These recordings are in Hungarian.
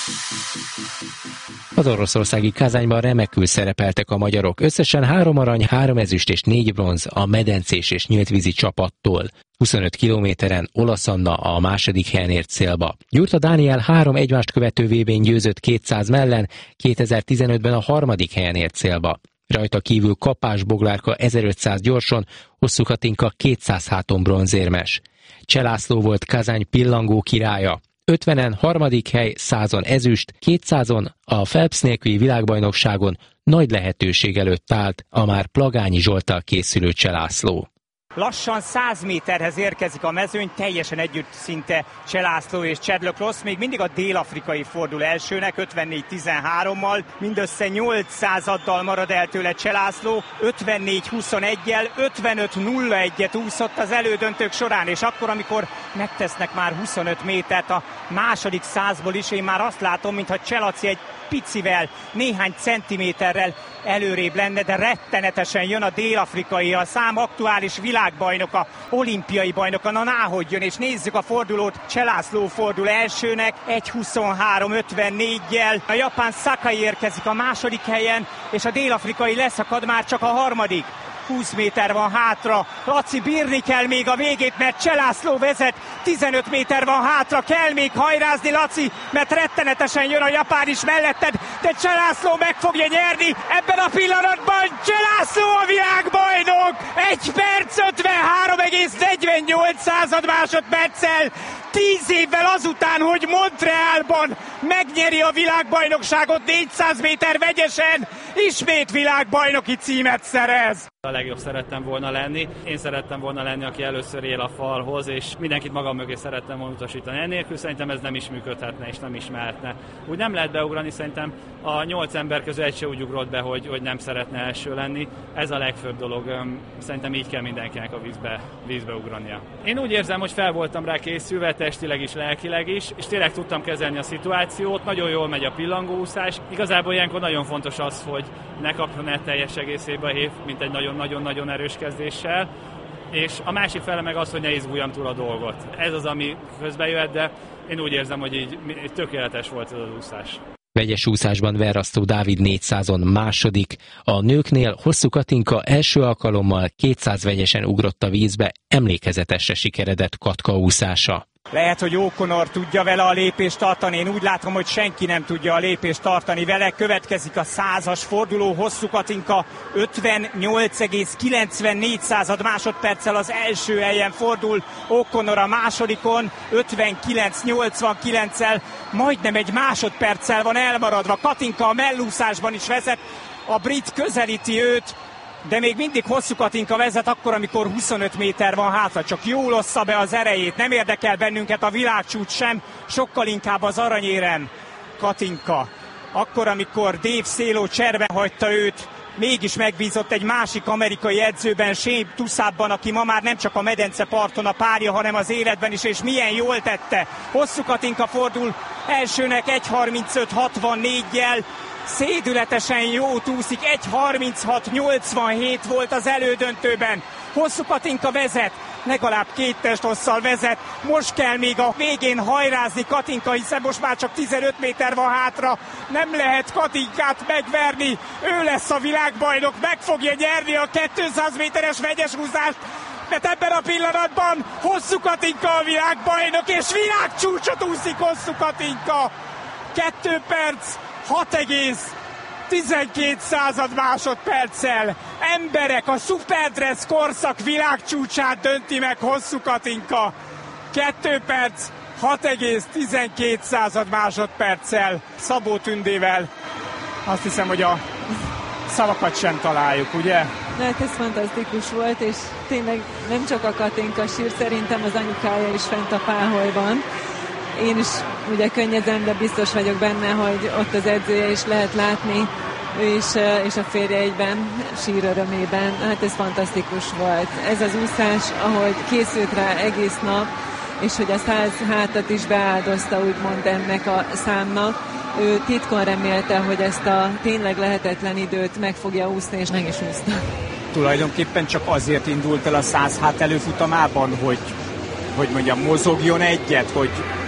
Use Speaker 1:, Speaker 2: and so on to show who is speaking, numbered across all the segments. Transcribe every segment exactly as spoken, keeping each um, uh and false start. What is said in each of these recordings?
Speaker 1: Az oroszországi Kazanyban remekül szerepeltek a magyarok. Összesen három arany, három ezüst és négy bronz a medencés és nyíltvízi csapattól. huszonöt kilométeren Olasz Anna a második helyen ért célba. Gyurta Dániel három egymást követő vé bén győzött kétszáz mellen, kétezer-tizenötben a harmadik helyen ért célba. Rajta kívül Kapás Boglárka ezerötszáz gyorson, Hosszú Katinka kétszáz háton bronzérmes. Cseh László volt Kazany pillangó királya. ötvenen harmadik hely, százon ezüst, kétszázon a Phelps nélküli világbajnokságon nagy lehetőség előtt állt a már Plagányi Zsolttal készülő Cseh László.
Speaker 2: Lassan száz méterhez érkezik a mezőny, teljesen együtt szinte Cseh László és Chad Cross, még mindig a dél-afrikai fordul elsőnek, ötvennégy tizenhárommal, mindössze nyolcszázaddal marad el tőle Cseh László, ötvennégy huszoneggyel, ötvenöt nulla egyet úszott az elődöntők során, és akkor, amikor megtesznek már huszonöt métert a második százból is, én már azt látom, mintha Cseh Laci egy picivel, néhány centiméterrel előrébb lenne, de rettenetesen jön a dél-afrikai, a szám aktuális világbajnoka, olimpiai bajnoka, na náhogy jön, és nézzük a fordulót, Cseh László fordul elsőnek, egy huszonhárom ötvennéggyel, a japán Sakai érkezik a második helyen, és a dél-afrikai leszakad már csak a harmadik. húsz méter van hátra, Laci, bírni kell még a végét, mert Cseh László vezet, tizenöt méter van hátra, kell még hajrázni, Laci, mert rettenetesen jön a japán is melletted, de Cseh László meg fogja nyerni, ebben a pillanatban Cseh László a világbajnok, egy perc ötvenhárom egész negyvennyolc század másodperccel, tíz évvel azután, hogy Montrealban megnyeri a világbajnokságot négyszáz méter vegyesen, ismét világbajnoki címet szerez.
Speaker 3: A legjobb szerettem volna lenni. Én szerettem volna lenni, aki először él a falhoz, és mindenkit magam mögé szerettem volna utasítani. Ennélkül szerintem ez nem is működhetne, és nem is mehetne. Úgy nem lehet beugrani, szerintem a nyolc ember közül egy se úgy ugrott be, hogy, hogy nem szeretne első lenni. Ez a legfőbb dolog. Szerintem így kell mindenkinek a vízbe, vízbe ugrania. Én úgy érzem, hogy fel voltam rá készülve, testileg is, lelkileg is, és tényleg tudtam kezelni a szituációt. Nagyon jól megy a pillangóúszás. Igazából ilyenkor nagyon fontos az, hogy ne kapjon el teljes egészébe a hév, mint egy nagyon-nagyon-nagyon erős kezdéssel, és a másik fele meg az, hogy ne izguljam túl a dolgot. Ez az, ami közbe jöhet, de én úgy érzem, hogy így tökéletes volt ez az úszás.
Speaker 1: Vegyes úszásban Verrasztó Dávid négyszázon második, a nőknél Hosszú Katinka első alkalommal kétszáz vegyesen ugrott a vízbe, emlékezetesre sikeredett Katka úszása.
Speaker 2: Lehet, hogy O'Connor tudja vele a lépést tartani, én úgy látom, hogy senki nem tudja a lépést tartani vele. Következik a százas forduló, Hosszú Katinka ötvennyolc egész kilencvennégy század másodperccel az első helyen fordul, O'Connor a másodikon ötvenkilenc nyolcvankilenccel, majdnem egy másodperccel van elmaradva. Katinka a mellúszásban is vezet, a brit közelíti őt, de még mindig Hosszú Katinka vezet akkor, amikor huszonöt méter van hátra, csak jól ossza be az erejét, nem érdekel bennünket a világcsúcs sem, sokkal inkább az aranyérem. Katinka, akkor, amikor Dave Széló cserbe hagyta őt, mégis megbízott egy másik amerikai edzőben, Shane Tussabban, aki ma már nem csak a medenceparton a párja, hanem az életben is, és milyen jól tette. Hosszú Katinka fordul elsőnek egy harmincöt hatvannégyel, szédületesen jót úszik, egy harminchat nyolcvanhét volt az elődöntőben. Hosszú Katinka vezet, legalább két testhosszal vezet, most kell még a végén hajrázni Katinka, hiszen most már csak tizenöt méter van hátra, nem lehet Katinkát megverni, ő lesz a világbajnok, meg fogja nyerni a kétszáz méteres vegyes húzást, mert ebben a pillanatban Hosszú Katinka a világbajnok, és világcsúcsot úszik Hosszú Katinka. Kettő perc, hat egész tizenkét század másodperccel. Emberek, a Superdress korszak világcsúcsát dönti meg Hosszú Katinka. Kettő perc, hat egész tizenkét század másodperccel Szabó Tündével. Azt hiszem, hogy a szavakat sem találjuk, ugye?
Speaker 4: Hát ez fantasztikus volt, és tényleg nem csak a Katinka sír, szerintem az anyukája is fent a páholyban. Én is ugye könnyezem, de biztos vagyok benne, hogy ott az edzője is lehet látni, ő is, és a férje egyben sír örömében. Hát ez fantasztikus volt. Ez az úszás, ahogy készült rá egész nap, és hogy a száz hátat is beáldozta, úgymond ennek a számnak. Ő titkon remélte, hogy ezt a tényleg lehetetlen időt meg fogja úszni, és meg is úszta.
Speaker 2: Tulajdonképpen csak azért indult el a száz hát előfutamában, hogy, hogy mondjam, mozogjon egyet, hogy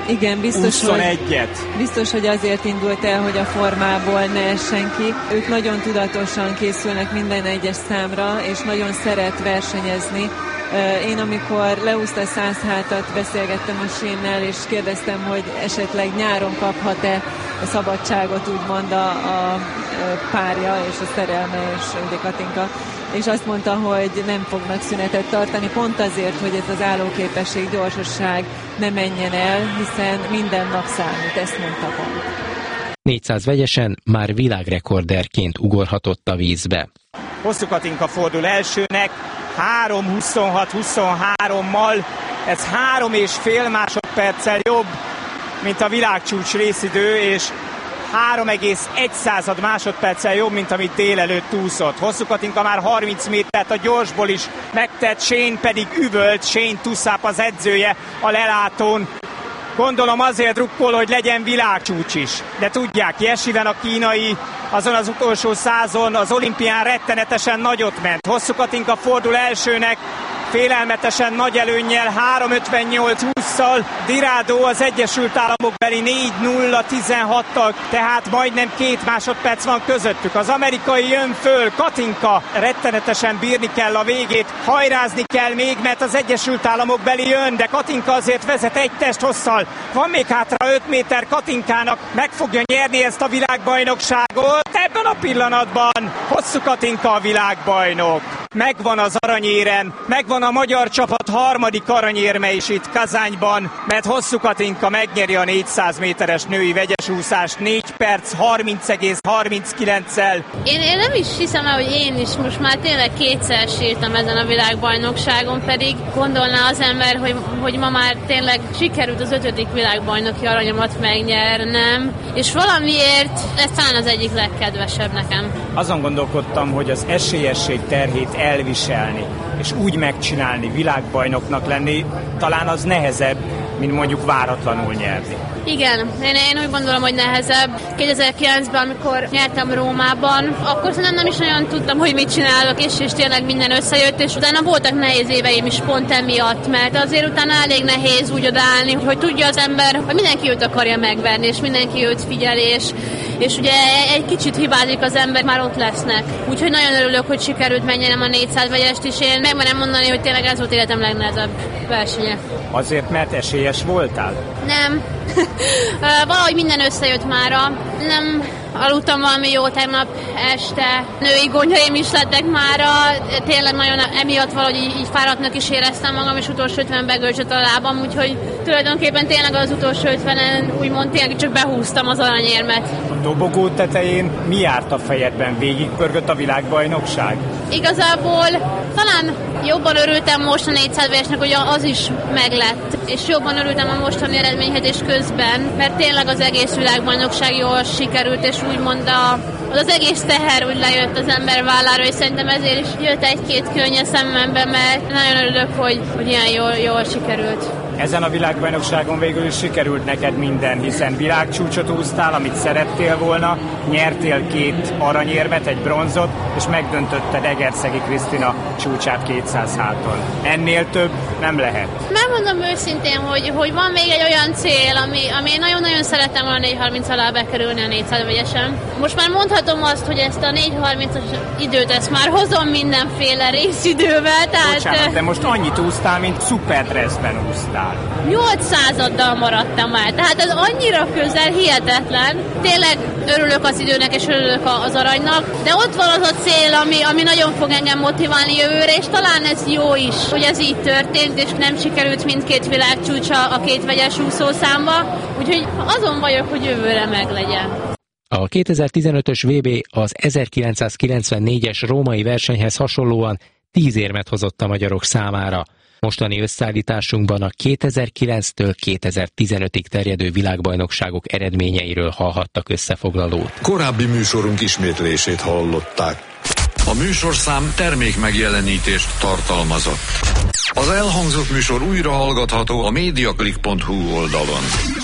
Speaker 4: Igen, biztos,
Speaker 2: huszonegyet.
Speaker 4: Hogy, biztos, hogy azért indult el, hogy a formából ne essen ki. Ők nagyon tudatosan készülnek minden egyes számra, és nagyon szeret versenyezni. Én amikor leúszta száz hátat, beszélgettem a Shane-nel, és kérdeztem, hogy esetleg nyáron kaphat-e szabadságot, úgymond a, a párja és a szerelme és Ödi Katinka. És azt mondta, hogy nem fognak szünetet tartani, pont azért, hogy ez az állóképesség, gyorsosság ne menjen el, hiszen minden nap számít, ezt mondta pont.
Speaker 1: négyszáz vegyesen már világrekorderként ugorhatott a vízbe.
Speaker 2: Hosszú Katinka fordul elsőnek, három huszonhat huszonhárommal, ez három és fél másodperccel jobb, mint a világcsúcs részidő, és három egész egy század másodperccel jobb, mint amit délelőtt úszott. Hosszú Katinka már harminc métert a gyorsból is megtett, Shane pedig üvölt, Shane Tussap az edzője a lelátón. Gondolom azért drukkol, hogy legyen világcsúcs is. De tudják, Jeshiven a kínai azon az utolsó százon az olimpián rettenetesen nagyot ment. Hosszú Katinka fordul elsőnek, félelmetesen nagy előnnyel, három ötvennyolc hússzal, Dirado az Egyesült Államok beli négy nulla tizenhattal, tehát majdnem két másodperc van közöttük. Az amerikai jön föl, Katinka, rettenetesen bírni kell a végét, hajrázni kell még, mert az Egyesült Államok beli jön, de Katinka azért vezet egy testhosszal. Van még hátra öt méter Katinkának, meg fogja nyerni ezt a világbajnokságot. Ebben a pillanatban Hosszú Katinka a világbajnok. Megvan az aranyérem, megvan a magyar csapat harmadik aranyérme is itt Kazányban, mert Hosszú Katinka megnyeri a négyszáz méteres női vegyesúszást négy perc harminc egész harminckilenccel.
Speaker 5: Én, én nem is hiszem el, hogy én is most már tényleg kétszer sírtam ezen a világbajnokságon, pedig gondolná az ember, hogy, hogy ma már tényleg sikerült az ötödik világbajnoki aranyomat megnyernem, és valamiért ez talán az egyik legkedvesebb nekem.
Speaker 2: Azon gondolkodtam, hogy az esélyesség terhét elviselni, és úgy megcsinálni, világbajnoknak lenni, talán az nehezebb, mint mondjuk váratlanul nyerni.
Speaker 5: Igen, én, én úgy gondolom, hogy nehezebb. kétezer-kilencben, amikor nyertem Rómában, akkor szerintem nem is nagyon tudtam, hogy mit csinálok, és, és tényleg minden összejött, és utána voltak nehéz éveim is pont emiatt, mert azért utána elég nehéz úgy odaállni, hogy tudja az ember, hogy mindenki őt akarja megverni, és mindenki őt figyel, és, és ugye egy kicsit hibázik az ember, már ott lesznek. Úgyhogy nagyon örülök, hogy sikerült menjenem a négyszáz vegyest, és én megmerem mondani, hogy tényleg ez volt életem legnehezebb versenye.
Speaker 2: Azért, mert esélyes voltál?
Speaker 5: Nem. Valahogy minden összejött mára. Nem aludtam valami jó tegnap este. Női gondjaim is lettek mára. Tényleg nagyon emiatt valahogy így, így fáradtnak is éreztem magam, és utolsó ötven begölcsött a lábam, úgyhogy tulajdonképpen tényleg az utolsó ötvenen úgymond tényleg csak behúztam az aranyérmet.
Speaker 2: A dobogó tetején mi járt a fejedben? Végigpörgött a világbajnokság?
Speaker 5: Igazából talán jobban örültem most a négyszáz vegyesnek, hogy az is meglett, és jobban örültem a mostani eredményezés közben, mert tényleg az egész világbajnokság jól sikerült, és úgymond a, az, az egész teher úgy lejött az ember vállára, és szerintem ezért is jött egy-két könny a szemembe, mert nagyon örülök, hogy, hogy ilyen jól, jól sikerült.
Speaker 2: Ezen a világbajnokságon végül is sikerült neked minden, hiszen világcsúcsot úsztál, amit szerettél volna, nyertél két aranyérmet, egy bronzot, és megdöntötted Egerszegi Krisztina csúcsát kétszáz háton. Ennél több nem lehet.
Speaker 5: Megmondom őszintén, hogy, hogy van még egy olyan cél, ami, ami én nagyon-nagyon szerettem volna négy harminc alá bekerülni a négyszáz vegyesen. Most már mondhatom azt, hogy ezt a négy harmincas időt, ezt már hozom mindenféle részidővel. Tehát...
Speaker 2: Bocsánat, de most annyit úsztál, mint szuperdresszben úsztál.
Speaker 5: nyolc századdal maradtam el, tehát ez annyira közel, hihetetlen. Tényleg örülök az időnek, és örülök az aranynak, de ott van az a cél, ami, ami nagyon fog engem motiválni jövőre, és talán ez jó is, hogy ez így történt, és nem sikerült mindkét világcsúcsa a két vegyes úszószámba, úgyhogy azon vagyok, hogy jövőre meglegyen.
Speaker 1: A kétezer-tizenötös vé bé az ezerkilencszázkilencvennégyes római versenyhez hasonlóan tíz érmet hozott a magyarok számára. Mostani összeállításunkban a kétezer-kilenctől kétezer-tizenötig terjedő világbajnokságok eredményeiről hallhattak összefoglalót.
Speaker 6: Korábbi műsorunk ismétlését hallották. A műsorszám termék megjelenítést tartalmazott. Az elhangzott műsor újra hallgatható a mediaclick pont hu oldalon.